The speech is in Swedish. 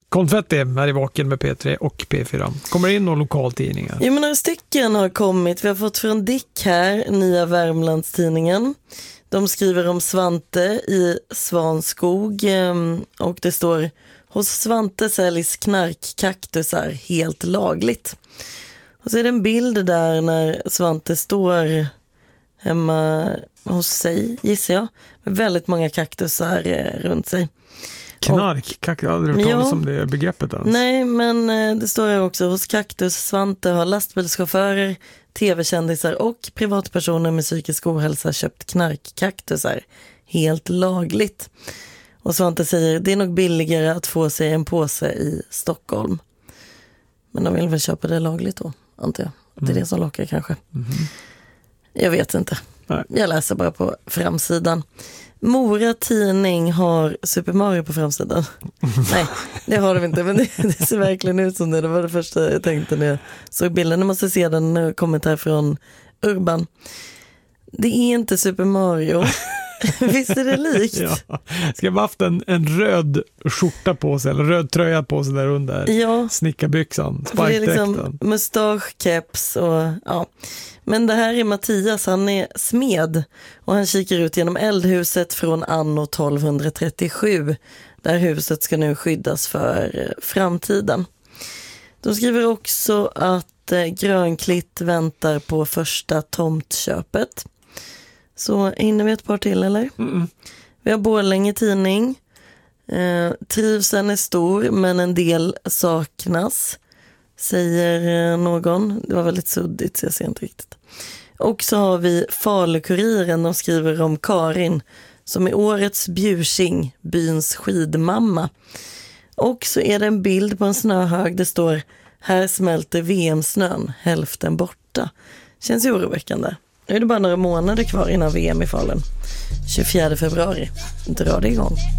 konfetti här i Vaken med P3 och P4. Kommer in några lokaltidningar? Jo, men några stycken har kommit. Vi har fått från Dick här, Nya Värmlandstidningen. De skriver om Svante i Svanskog och det står: hos Svante säljs knarkkaktusar helt lagligt. Och så är det en bild där när Svante står hemma hos sig, gissar jag, med väldigt många kaktusar runt sig. Knarkkaktus, jag hade hört talas om det begreppet ens. Nej, men det står här också: hos Kaktus Svante har lastbilschaufförer, tv-kändisar och privatpersoner med psykisk ohälsa köpt knarkkaktusar helt lagligt. Och Svante säger: det är nog billigare att få sig en påse i Stockholm. Men de vill väl köpa det lagligt då, antar jag. Det är det som lockar kanske. Jag vet inte. Nej. Jag läser bara på framsidan. Mora tidning har Super Mario på framsidan. Nej, det har de inte, men det ser verkligen ut som det. Det var det första jag tänkte när jag såg bilden. Jag måste se den kommentar från Urban. Det är inte Super Mario. Visst är det likt? Ja. Ska man haft en röd skjorta på sig eller röd tröja på sig där under snickarbyxan, det är liksom mustasch, keps och ja. Men det här är Mattias, han är smed och han kikar ut genom eldhuset från anno 1237. Där huset ska nu skyddas för framtiden. De skriver också att Grönklitt väntar på första tomtköpet. Så hinner vi ett par till, eller? Vi har Borlänge tidning. Trivseln är stor, men en del saknas, säger någon. Det var väldigt suddigt, så jag ser inte riktigt. Och så har vi Falukuriren. De skriver om Karin, som är årets Bjursing, byns skidmamma. Och så är det en bild på en snöhög. Det står: här smälter VM-snön, hälften borta. Känns ju oroväckande. Nu är det bara några månader kvar innan VM i Falun. 24 februari drar det igång.